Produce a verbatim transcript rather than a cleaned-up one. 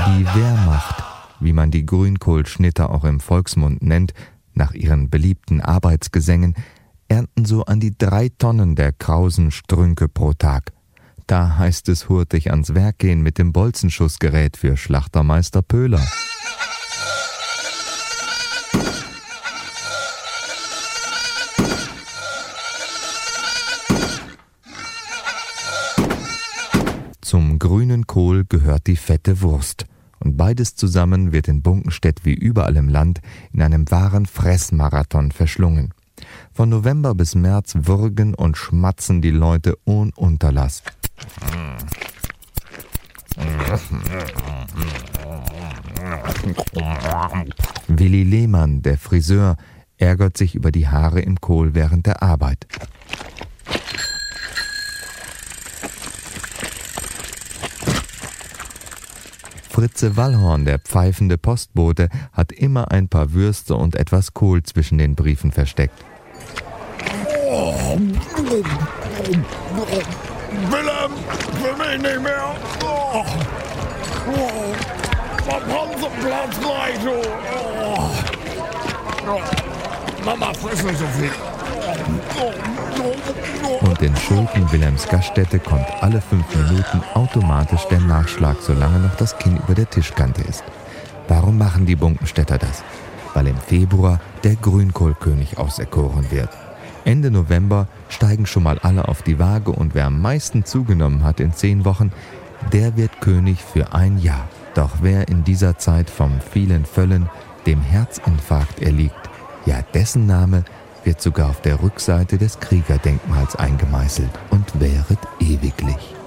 Die Wehrmacht, wie man die Grünkohlschnitter auch im Volksmund nennt, nach ihren beliebten Arbeitsgesängen, ernten so an die drei Tonnen der krausen Strünke pro Tag. Da heißt es hurtig ans Werk gehen mit dem Bolzenschussgerät für Schlachtermeister Pöhler. Zum grünen Kohl gehört die fette Wurst. Und beides zusammen wird in Bunkenstedt wie überall im Land in einem wahren Fressmarathon verschlungen. Von November bis März würgen und schmatzen die Leute ohne Unterlass. Willi Lehmann, der Friseur, ärgert sich über die Haare im Kohl während der Arbeit. Fritze Wallhorn, der pfeifende Postbote, hat immer ein paar Würste und etwas Kohl zwischen den Briefen versteckt. Oh. Willem, für mich nicht mehr. Oh. Oh. Panzerplatz gleich. Oh. Oh. Mama, friss nicht so viel. Und in Schulten Wilhelms Gaststätte kommt alle fünf Minuten automatisch der Nachschlag, solange noch das Kinn über der Tischkante ist. Warum machen die Bunkenstädter das? Weil im Februar der Grünkohlkönig auserkoren wird. Ende November steigen schon mal alle auf die Waage und wer am meisten zugenommen hat in zehn Wochen, der wird König für ein Jahr. Doch wer in dieser Zeit vom vielen Völlen dem Herzinfarkt erliegt, ja, dessen Name wird sogar auf der Rückseite des Kriegerdenkmals eingemeißelt und währet ewiglich.